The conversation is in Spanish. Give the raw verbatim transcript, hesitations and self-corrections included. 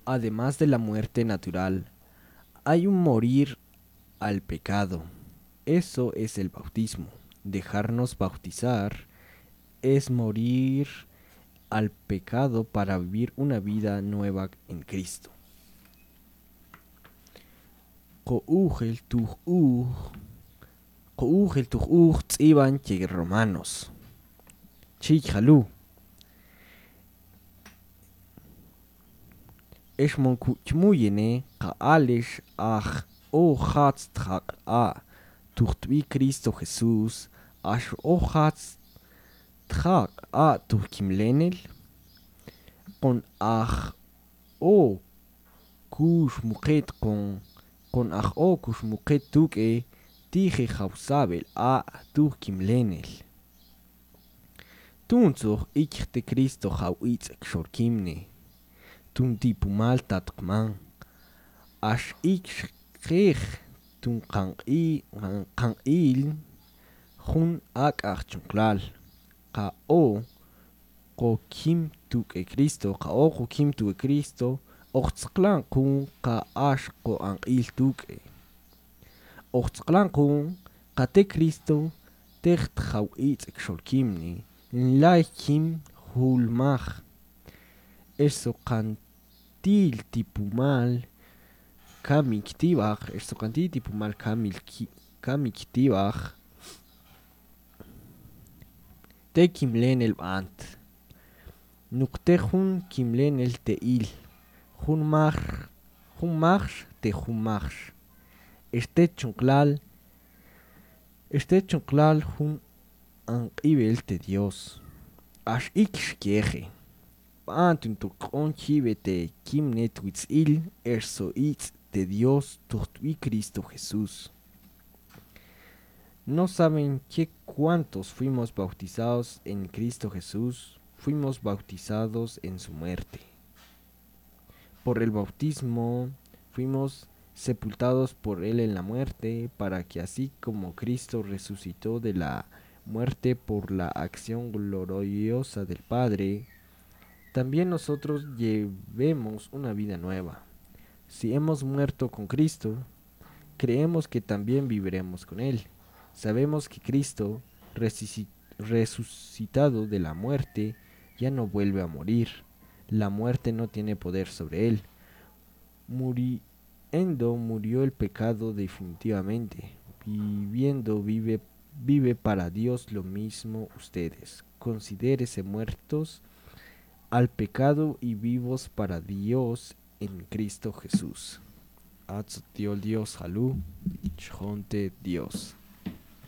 Además de la muerte natural, hay un morir al pecado. Eso es el bautismo. Dejarnos bautizar es morir al pecado para vivir una vida nueva en Cristo. Qougel tuj uj, qougel tuj uj tz'iban che romanos. Chich halu. Eshmon kuchmuyene qaalish aj o hatz tjaq a tuchtvi Cristo Jesús ash o hatz tjaq a tuj kimlenel con aj o kush muqet con con aj o kush muqet tuke tije jausabel a tuj kimlenel. Tunzuch ikte Cristo jau itz kshorkimne. Tun tipumal tatqman. Ash ik qeej tun qanqi qanqil jun ak archunklal. Qa o qo kim tuke Cristo qa o qo kim tuke Cristo oqtzqlan qun qa ash qo anqil tuke. Oqtzqlan qun qa te Cristo text jau itz kshorkimni. Lai kim hulmaj. Eso cantil tipumal kamiktibaj. Eso cantil tipumal kamiktibaj. Te kimlen el bant. Nukte jun kimlen el teil. Jun mar. Jun marsh te jun marsh. Este chunklal. Este chunklal jun anqibel te Dios. Ash iksh kieje. Antun tukon chivete kimnet witzil erso itz de Dios tuchtui Cristo Jesús. No saben que cuántos fuimos bautizados en Cristo Jesús, fuimos bautizados en su muerte. Por el bautismo fuimos sepultados por él en la muerte, para que así como Cristo resucitó de la muerte por la acción gloriosa del Padre, también nosotros llevemos una vida nueva. Si hemos muerto con Cristo, creemos que también viviremos con Él. Sabemos que Cristo, resucitado de la muerte, ya no vuelve a morir. La muerte no tiene poder sobre Él. Muriendo murió el pecado definitivamente. Viviendo vive, vive para Dios lo mismo ustedes. Considérese muertos al pecado y vivos para Dios en Cristo Jesús. Atzotiol Dios, Halú, Chonte Dios.